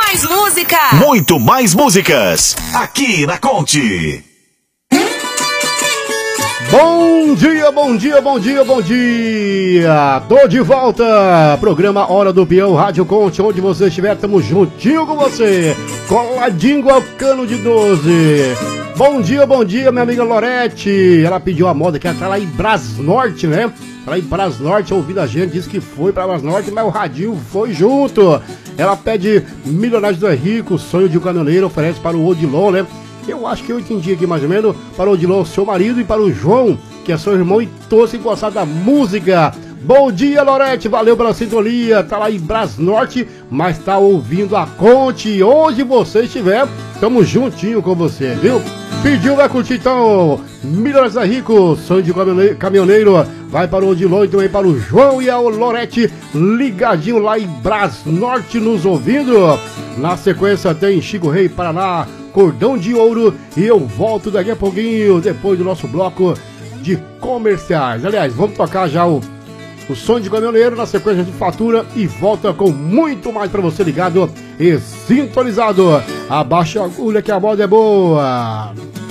mais música. Muito mais músicas. Aqui na Conte. Bom dia, bom dia, bom dia, bom dia! Tô de volta! Programa Hora do Peão, Rádio Conte, onde você estiver, tamo juntinho com você, coladinho ao cano de 12. Bom dia, minha amiga Lorete. Ela pediu a moda que ela tá lá em Brasnorte, né? Tá lá em Brasnorte, ouvindo a gente, disse que foi pra Brasnorte, mas o radinho foi junto. Ela pede Milionários do Rico, Sonho de um Caminhoneiro, oferece para o Odilon, né? Eu acho que eu entendi aqui mais ou menos, para o Odilon, seu marido, e para o João, que é seu irmão, e todos que gostaram da música. Bom dia, Lorete, valeu pela sintonia, tá lá em Brasnorte, mas tá ouvindo a Conte. Onde você estiver, tamo juntinho com você, viu? Pediu, vai curtir então, Milionários da Rico, Sonho de Caminhoneiro, vai para o Odilon e também para o João e a Lorete, ligadinho lá em Brasnorte nos ouvindo. Na sequência tem Chico Rei, Paraná, Cordão de Ouro, e eu volto daqui a pouquinho, depois do nosso bloco de comerciais. Aliás, vamos tocar já o Sonho de Caminhoneiro, na sequência de Fatura, e volta com muito mais pra você ligado e sintonizado. Abaixa a agulha que a moda é boa.